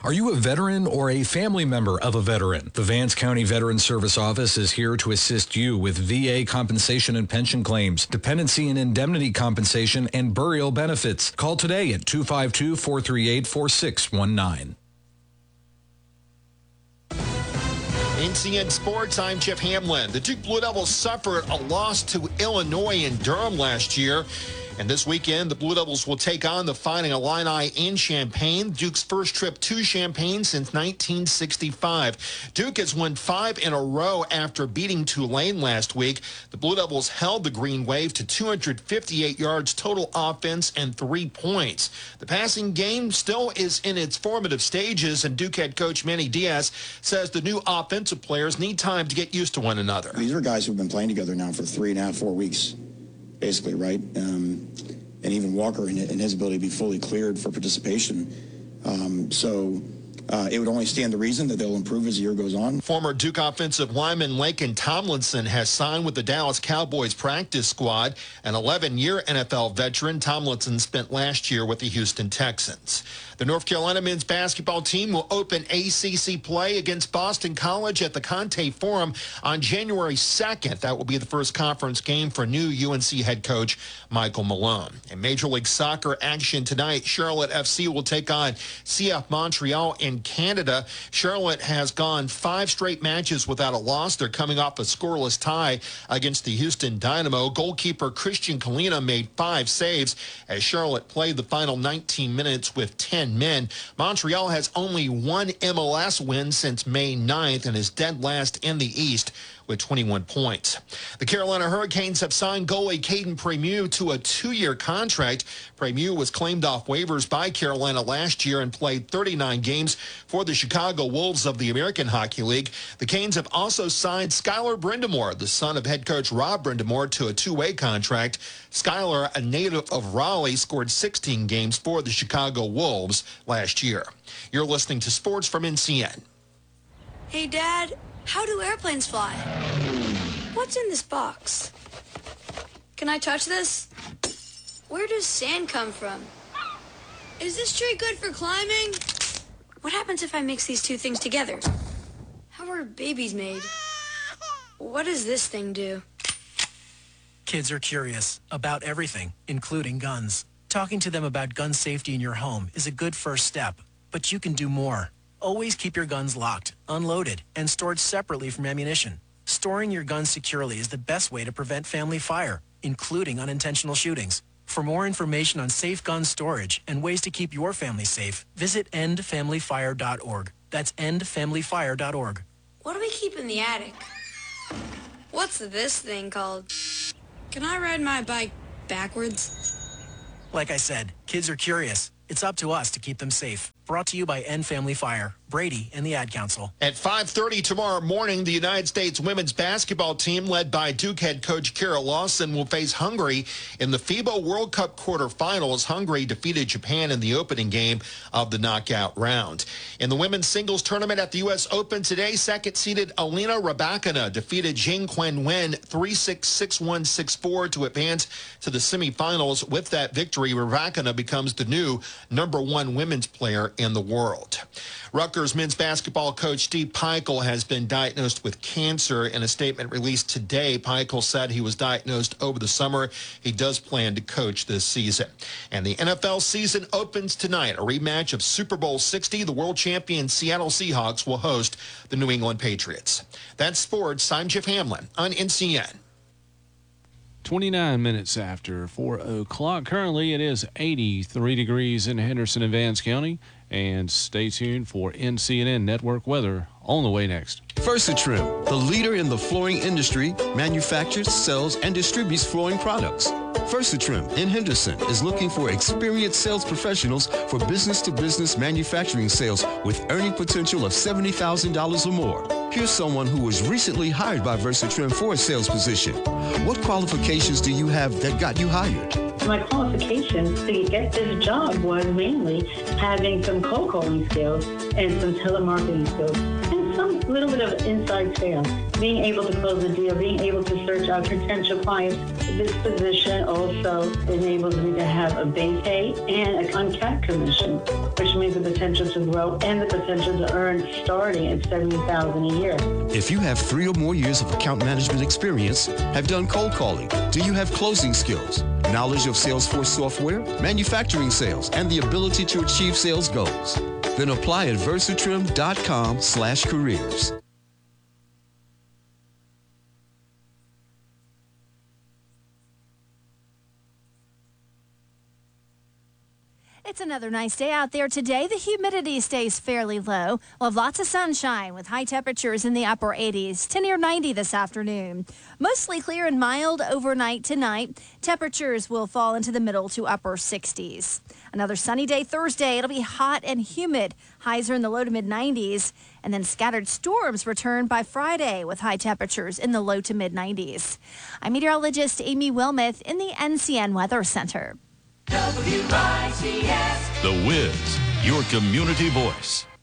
Are you a veteran or a family member of a veteran? The Vance County Veteran Service Office is here to assist you with VA compensation and pension claims, dependency and indemnity compensation, and burial benefits. Call today at 252-438-4619. NCN Sports, I'm Jeff Hamlin. The Duke Blue Devils suffered a loss to Illinois in Durham last year. And this weekend, the Blue Devils will take on the Fighting Illini in Champaign. Duke's first trip to Champaign since 1965. Duke has won 5 in a row after beating Tulane last week. The Blue Devils held the Green Wave to 258 yards total offense and 3 points. The passing game still is in its formative stages, and Duke head coach Manny Diaz says the new offensive players need time to get used to one another. These are guys who've been playing together now for 3.5, 4 weeks. Basically, right? And even Walker and his ability to be fully cleared for participation. It would only stand to reason that they'll improve as the year goes on. Former Duke offensive lineman Laken Tomlinson has signed with the Dallas Cowboys practice squad. An 11-year NFL veteran, Tomlinson spent last year with the Houston Texans. The North Carolina men's basketball team will open ACC play against Boston College at the Conte Forum on January 2nd. That will be the first conference game for new UNC head coach Michael Malone. In Major League Soccer action tonight, Charlotte FC will take on CF Montreal in Canada. Charlotte has gone 5 straight matches without a loss. They're coming off a scoreless tie against the Houston Dynamo. Goalkeeper Christian Kalina made 5 saves as Charlotte played the final 19 minutes with 10 men. Montreal has only one MLS win since May 9th and is dead last in the East with 21 points. The Carolina Hurricanes have signed goalie Caden Primieux to a 2-year contract. Primieux was claimed off waivers by Carolina last year and played 39 games for the Chicago Wolves of the American Hockey League. The Canes have also signed Skylar Brindamore, the son of head coach Rob Brindamore, to a 2-way contract. Skylar, a native of Raleigh, scored 16 games for the Chicago Wolves last year. You're listening to Sports from NCN. Hey, Dad. How do airplanes fly? What's in this box? Can I touch this? Where does sand come from? Is this tree good for climbing? What happens if I mix these two things together? How are babies made? What does this thing do? Kids are curious about everything, including guns. Talking to them about gun safety in your home is a good first step, but you can do more. Always keep your guns locked, unloaded, and stored separately from ammunition. Storing your guns securely is the best way to prevent family fire, including unintentional shootings. For more information on safe gun storage and ways to keep your family safe, visit endfamilyfire.org. That's endfamilyfire.org. What do we keep in the attic? What's this thing called? Can I ride my bike backwards? Like I said, kids are curious. It's up to us to keep them safe. Brought to you by End Family Fire, Brady, and the Ad Council. At 5:30 tomorrow morning, the United States women's basketball team, led by Duke head coach Kara Lawson, will face Hungary in the FIBA World Cup quarterfinals. Hungary defeated Japan in the opening game of the knockout round. In the women's singles tournament at the U.S. Open today, second-seeded Alina Rybakina defeated Jing Qinwen 3-6, 6-1, 6-4 to advance to the semifinals. With that victory, Rybakina becomes the new #1 women's player in the world. Rutgers men's basketball coach Steve Pikiell has been diagnosed with cancer. In a statement released today, Pikiell said he was diagnosed over the summer. He does plan to coach this season. And the NFL season opens tonight. A rematch of Super Bowl 60. The world champion Seattle Seahawks will host the New England Patriots. That's sports. I'm Jeff Hamlin on NCN. 29 minutes after 4 o'clock. Currently, it is 83 degrees in Henderson and Vance County. And stay tuned for NCNN Network weather on the way next. Versatrim, the leader in the flooring industry, manufactures, sells, and distributes flooring products. Versatrim in Henderson is looking for experienced sales professionals for business-to-business manufacturing sales with earning potential of $70,000 or more. Here's someone who was recently hired by Versatrim for a sales position. What qualifications do you have that got you hired? My qualifications to get this job was mainly having some cold calling skills and some telemarketing skills and some little bit of inside sales. Being able to close a deal, being able to search out potential clients. This position also enables me to have a base pay and an uncapped commission, which means the potential to grow and the potential to earn starting at $70,000 a year. If you have 3 or more years of account management experience, have done cold calling, do you have closing skills, knowledge of Salesforce software, manufacturing sales, and the ability to achieve sales goals? Then apply at versatrim.com/careers. It's another nice day out there today. The humidity stays fairly low. We'll have lots of sunshine with high temperatures in the upper 80s to near 90 this afternoon. Mostly clear and mild overnight tonight. Temperatures will fall into the middle to upper 60s. Another sunny day Thursday. It'll be hot and humid. Highs are in the low to mid 90s. And then scattered storms return by Friday with high temperatures in the low to mid 90s. I'm meteorologist Amy Wilmoth in the NCN Weather Center. WICS. The Wiz, your community voice.